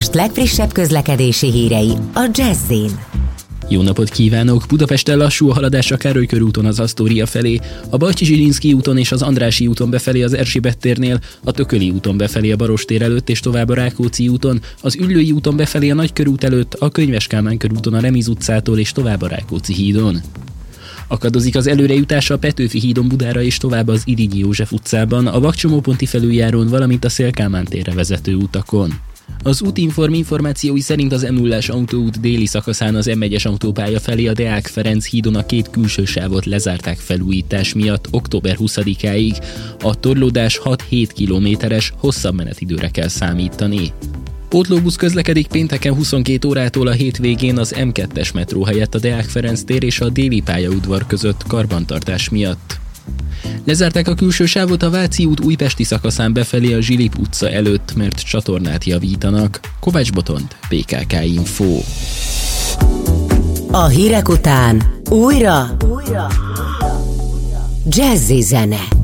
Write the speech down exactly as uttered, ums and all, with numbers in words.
Budapest legfrissebb közlekedési hírei a Jazz-in. Jó napot kívánok! Budapesten lassú a haladás a Károly körúton az Asztória felé, a Bajcsy-Zsilinszky úton és az Andrássy úton befelé az Erzsébet térnél, a Tököli úton befelé a Barostér előtt és tovább a Rákóczi úton, az Üllői úton befelé a Nagykörút előtt, a Könyves Kálmán körúton a Remiz utcától és tovább a Rákóczi hídon. Akadozik az előrejutás a Petőfi hídon Budára és tovább az Irigyi József utcában, a Vakcsomóponti felüljárón, valamint a Széll-Kálmán térre vezető utakon. Az Útinform információi szerint az M nullás autóút déli szakaszán az M egyes autópálya felé a Deák Ferenc hídon a két külső sávot lezárták felújítás miatt október huszadikáig. A torlódás hat-hét kilométeres, hosszabb menetidőre kell számítani. Pótlóbusz közlekedik pénteken huszonkét órától a hétvégén az M kettes metró helyett a Deák Ferenc tér és a déli pályaudvar között karbantartás miatt. Lezárták a külső sávot a Váci út újpesti szakaszán befelé a Zsilip utca előtt, mert csatornát javítanak. Kovács Botond, bé ká ká Info. A hírek után újra, újra. Jazzy zene.